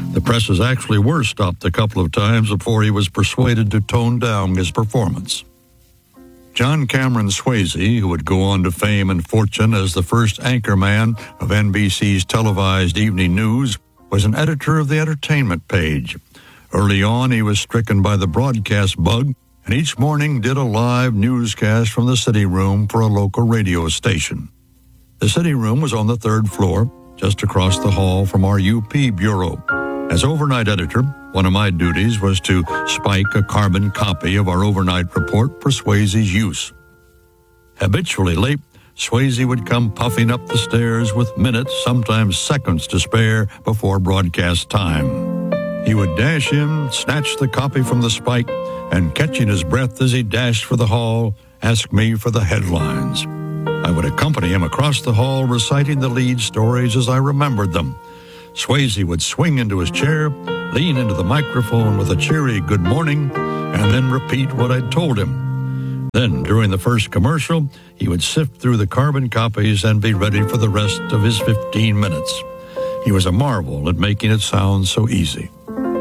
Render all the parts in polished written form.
The presses actually were stopped a couple of times before he was persuaded to tone down his performance. John Cameron Swayze, who would go on to fame and fortune as the first anchorman of NBC's televised evening news, was an editor of the entertainment page. Early on, he was stricken by the broadcast bug, and each morning did a live newscast from the city room for a local radio station. The city room was on the third floor, just across the hall from our UP bureau. As overnight editor, one of my duties was to spike a carbon copy of our overnight report for Swayze's use. Habitually late, Swayze would come puffing up the stairs with minutes, sometimes seconds to spare before broadcast time. He would dash in, snatch the copy from the spike, and catching his breath as he dashed for the hall, ask me for the headlines. I would accompany him across the hall, reciting the lead stories as I remembered them. Swayze would swing into his chair, lean into the microphone with a cheery good morning, and then repeat what I'd told him. Then, during the first commercial, he would sift through the carbon copies and be ready for the rest of his 15 minutes. He was a marvel at making it sound so easy.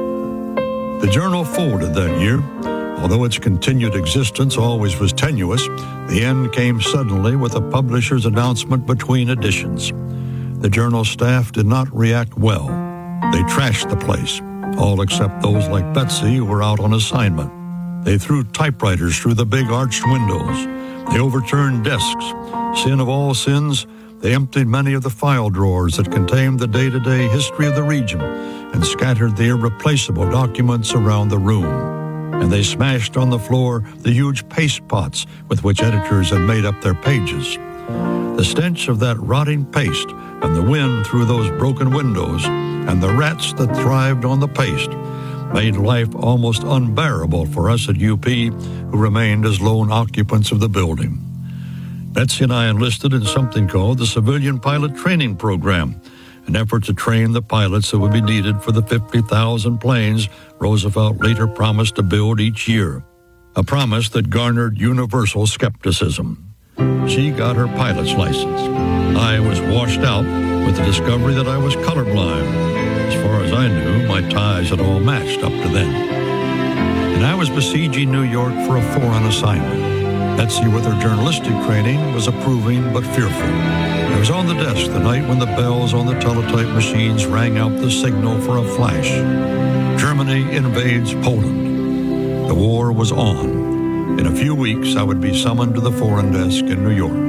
The Journal folded that year. Although its continued existence always was tenuous, the end came suddenly with a publisher's announcement between editions. The Journal staff did not react well. They trashed the place, all except those like Betsy who were out on assignment. They threw typewriters through the big arched windows. They overturned desks. Sin of all sins, they emptied many of the file drawers that contained the day-to-day history of the region and scattered the irreplaceable documents around the room. And they smashed on the floor the huge paste pots with which editors had made up their pages. The stench of that rotting paste and the wind through those broken windows and the rats that thrived on the paste made life almost unbearable for us at UP, who remained as lone occupants of the building. Betsy and I enlisted in something called the Civilian Pilot Training Program, an effort to train the pilots that would be needed for the 50,000 planes Roosevelt later promised to build each year, a promise that garnered universal skepticism. She got her pilot's license. I was washed out with the discovery that I was colorblind. As far as I knew, my ties had all matched up to then. And I was besieging New York for a foreign assignment. Betsy, with her journalistic training, was approving but fearful. I was on the desk the night when the bells on the teletype machines rang out the signal for a flash. Germany invades Poland. The war was on. In a few weeks, I would be summoned to the foreign desk in New York.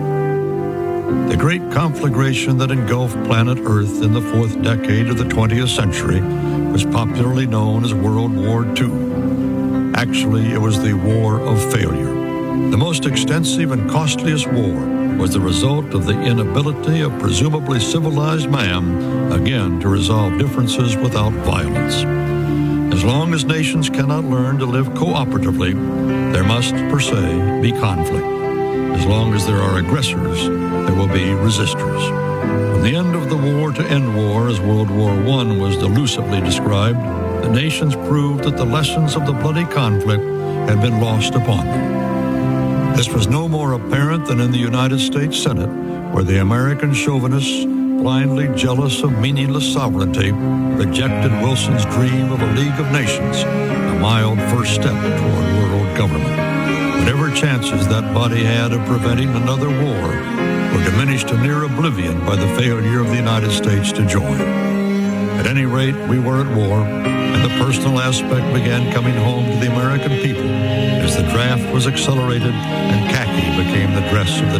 The great conflagration that engulfed planet Earth in the fourth decade of the 20th century was popularly known as World War II. Actually, it was the War of Failure. The most extensive and costliest war was the result of the inability of presumably civilized man, again, to resolve differences without violence. As long as nations cannot learn to live cooperatively, there must, per se, be conflict. As long as there are aggressors, there will be resistors. From the end of the war to end war, as World War I was delusively described, the nations proved that the lessons of the bloody conflict had been lost upon them. This was no more apparent than in the United States Senate, where the American chauvinists, blindly jealous of meaningless sovereignty, rejected Wilson's dream of a League of Nations, a mild first step toward world government. Whatever chances that body had of preventing another war were diminished to near oblivion by the failure of the United States to join. At any rate, we were at war, and the personal aspect began coming home to the American people as the draft was accelerated and khaki became the dress of the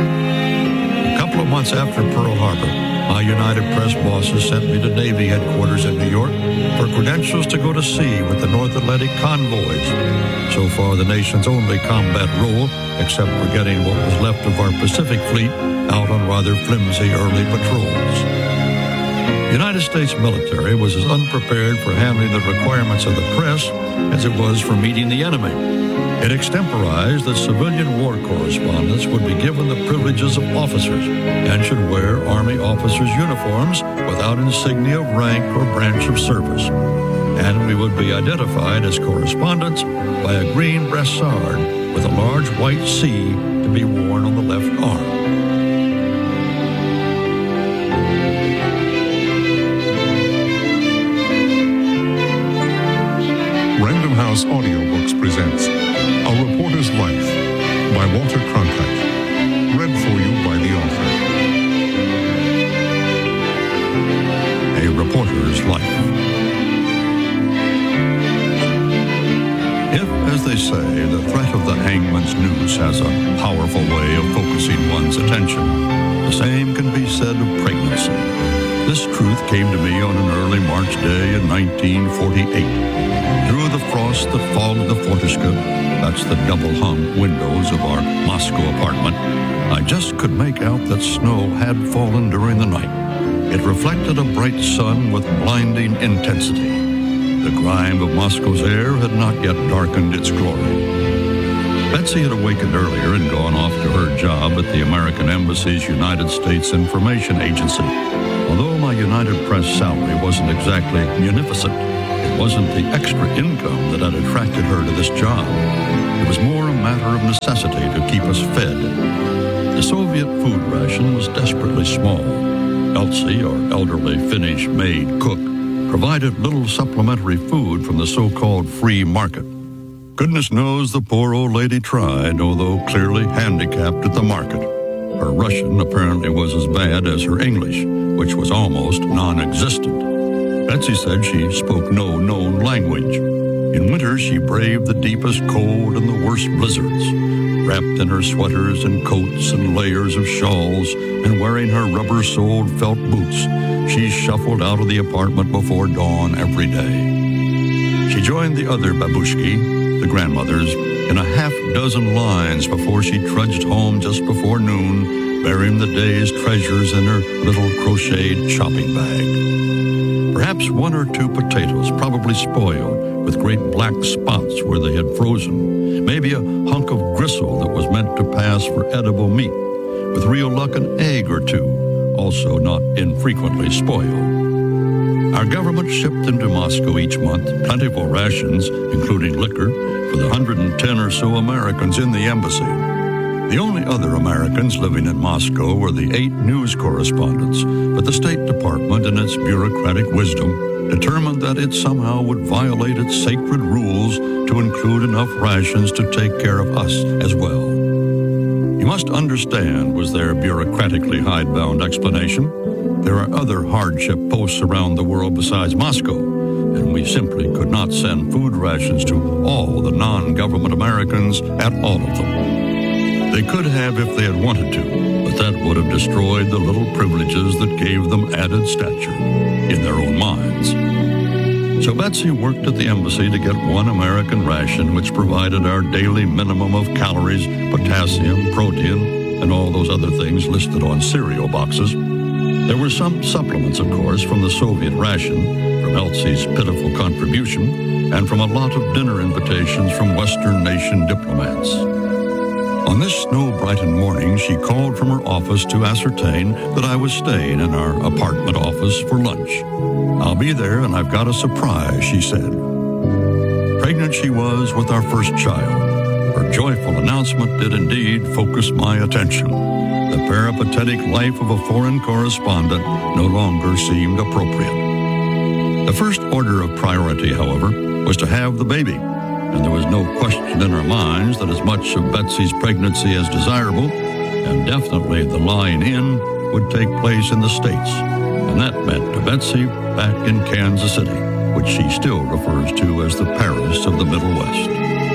day. A couple of months after Pearl Harbor, my United Press bosses sent me to Navy headquarters in New York for credentials to go to sea with the North Atlantic convoys, so far the nation's only combat role, except for getting what was left of our Pacific fleet out on rather flimsy early patrols. The United States military was as unprepared for handling the requirements of the press as it was for meeting the enemy. It extemporized that civilian war correspondents would be given the privileges of officers and should wear Army officers' uniforms without insignia of rank or branch of service. And we would be identified as correspondents by a green brassard with a large white C to be worn on the left arm. House Audiobooks presents A Reporter's Life by Walter Cronkite. Read for you by the author. A Reporter's Life. If, as they say, the threat of the hangman's noose has a powerful way of focusing one's attention, the same can be said of pregnancy. This truth came to me on an early March day in 1948. Through the frost that fogged the Fortishka, that's the double-hung windows of our Moscow apartment, I just could make out that snow had fallen during the night. It reflected a bright sun with blinding intensity. The grime of Moscow's air had not yet darkened its glory. Betsy had awakened earlier and gone off to her job at the American Embassy's United States Information Agency. Although my United Press salary wasn't exactly munificent, it wasn't the extra income that had attracted her to this job. It was more a matter of necessity to keep us fed. The Soviet food ration was desperately small. Elsie, our elderly Finnish maid cook, provided little supplementary food from the so-called free market. Goodness knows the poor old lady tried, although clearly handicapped at the market. Her Russian apparently was as bad as her English, which was almost non-existent. Betsy said she spoke no known language. In winter, she braved the deepest cold and the worst blizzards. Wrapped in her sweaters and coats and layers of shawls and wearing her rubber-soled felt boots, she shuffled out of the apartment before dawn every day. She joined the other babushki, the grandmothers, in a half-dozen lines before she trudged home just before noon, bearing the day's treasures in her little crocheted shopping bag. Perhaps one or two potatoes, probably spoiled, with great black spots where they had frozen. Maybe a hunk of gristle that was meant to pass for edible meat, with real luck an egg or two, also not infrequently spoiled. Our government shipped into Moscow each month plentiful rations, including liquor, for the 110 or so Americans in the embassy. The only other Americans living in Moscow were the 8 news correspondents, but the State Department, in its bureaucratic wisdom, determined that it somehow would violate its sacred rules to include enough rations to take care of us as well. You must understand, was their bureaucratically hidebound explanation, there are other hardship posts around the world besides Moscow, and we simply could not send food rations to all the non-government Americans at all of them. They could have if they had wanted to, but that would have destroyed the little privileges that gave them added stature in their own minds. So Betsy worked at the embassy to get one American ration which provided our daily minimum of calories, potassium, protein, and all those other things listed on cereal boxes. There were some supplements, of course, from the Soviet ration, from Elsie's pitiful contribution, and from a lot of dinner invitations from Western nation diplomats. On this snow-brightened morning, she called from her office to ascertain that I was staying in our apartment office for lunch. "I'll be there, and I've got a surprise," she said. Pregnant she was with our first child. Her joyful announcement did indeed focus my attention. The peripatetic life of a foreign correspondent no longer seemed appropriate. The first order of priority, however, was to have the baby, and there was no question in our minds that as much of Betsy's pregnancy as desirable, and definitely the lying in, would take place in the States, and that meant to Betsy back in Kansas City, which she still refers to as the Paris of the Middle West.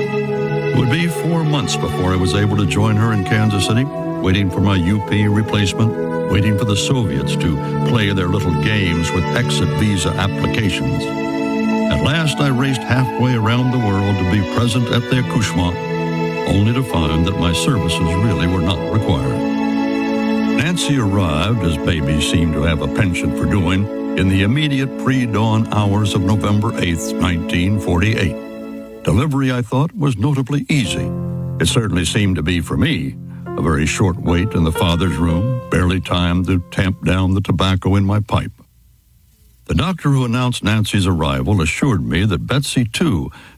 It would be 4 months before I was able to join her in Kansas City, waiting for my UP replacement, waiting for the Soviets to play their little games with exit visa applications. At last I raced halfway around the world to be present at their accouchement, only to find that my services really were not required. Nancy arrived, as babies seem to have a penchant for doing, in the immediate pre-dawn hours of November 8th, 1948. Delivery, I thought, was notably easy. It certainly seemed to be for me. A very short wait in the father's room, barely time to tamp down the tobacco in my pipe. The doctor who announced Nancy's arrival assured me that Betsy, too,